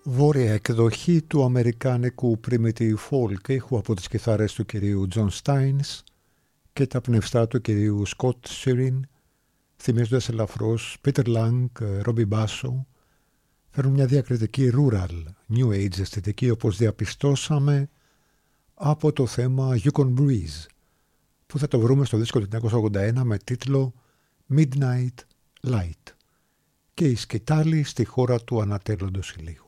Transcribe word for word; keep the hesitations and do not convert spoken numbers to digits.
βόρεια εκδοχή του αμερικάνικου primitive folk ήχου από τις κιθάρες του κυρίου John Steins και τα πνευστά του κυρίου Scott Sheeran, θυμίζοντας ελαφρώς Peter Lang, Robbie Basso, φέρνουν μια διακριτική rural, new age αισθητική, όπως διαπιστώσαμε από το θέμα You Can Breathe, που θα το βρούμε στο δίσκο του χίλια εννιακόσια ογδόντα ένα με τίτλο Midnight Light, και η σκητάλη στη χώρα του ανατέλλοντος ηλίου.